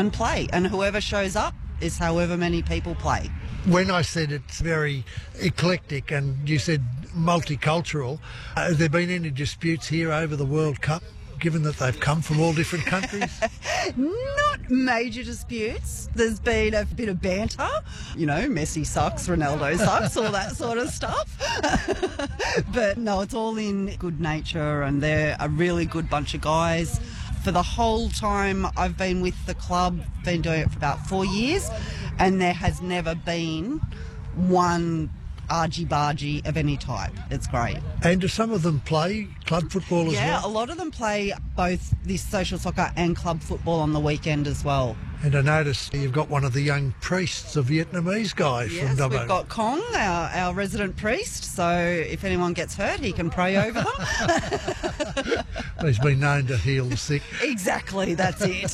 and play. And whoever shows up is however many people play. When I said it's very eclectic and you said multicultural, have there been any disputes here over the World Cup, given that they've come from all different countries? Not major disputes. There's been a bit of banter. You know, Messi sucks, Ronaldo sucks, all that sort of stuff. But no, it's all in good nature, and they're a really good bunch of guys. For the whole time I've been with the club, been doing it for about 4 years, and there has never been one argy-bargy of any type. It's great. And do some of them play club football as well? Yeah, a lot of them play both this social soccer and club football on the weekend as well. And I notice you've got one of the young priests, a Vietnamese guy from Dubbo. We've got Kong, our resident priest, so if anyone gets hurt, he can pray over them. He's been known to heal the sick. Exactly, that's it.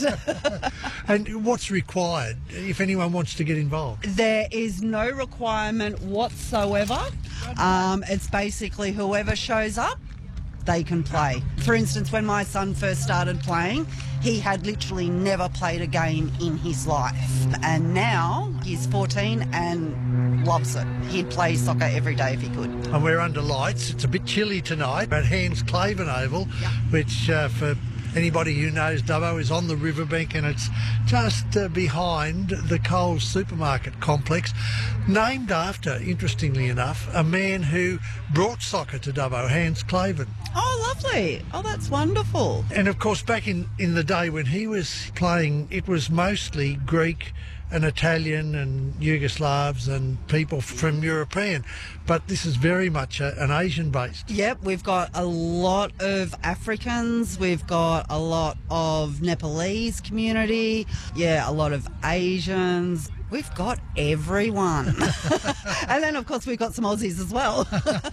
And what's required if anyone wants to get involved? There is no requirement whatsoever. It's basically whoever shows up, they can play. For instance, when my son first started playing, he had literally never played a game in his life. And now he's 14 and loves it. He'd play soccer every day if he could. And we're under lights. It's a bit chilly tonight at Hans Claven Oval, which for anybody who knows Dubbo is on the riverbank, and it's just behind the Coles supermarket complex, named after, interestingly enough, a man who brought soccer to Dubbo, Hans Claven. Oh, lovely. Oh, that's wonderful. And of course, back in the day when he was playing, it was mostly Greek and Italian and Yugoslavs and people from European. But this is very much an Asian-based. Yep, we've got a lot of Africans, we've got a lot of Nepalese community, a lot of Asians. We've got everyone. And then, of course, we've got some Aussies as well.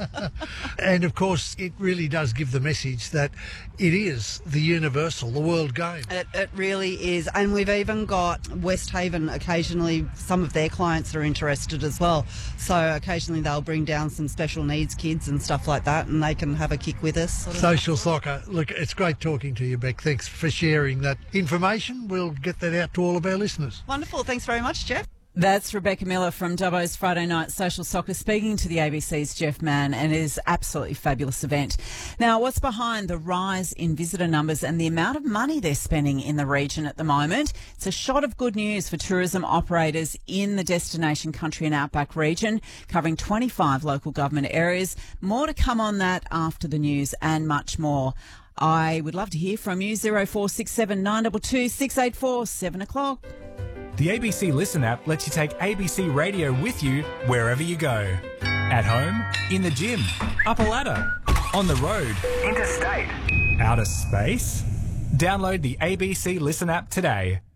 And, of course, it really does give the message that it is the universal, the world game. It really is. And we've even got West Haven, occasionally some of their clients are interested as well. So occasionally they'll bring down some special needs kids and stuff like that, and they can have a kick with us. Social soccer. Look, it's great talking to you, Beck. Thanks for sharing that information. We'll get that out to all of our listeners. Wonderful. Thanks very much, Jeff. That's Rebecca Miller from Dubbo's Friday Night Social Soccer speaking to the ABC's Jeff Mann, and it is absolutely fabulous event. Now, what's behind the rise in visitor numbers and the amount of money they're spending in the region at the moment? It's a shot of good news for tourism operators in the destination country and outback region, covering 25 local government areas. More to come on that after the news and much more. I would love to hear from you. 0467 922 684 7 o'clock. The ABC Listen app lets you take ABC Radio with you wherever you go. At home, in the gym, up a ladder, on the road, interstate, outer space. Download the ABC Listen app today.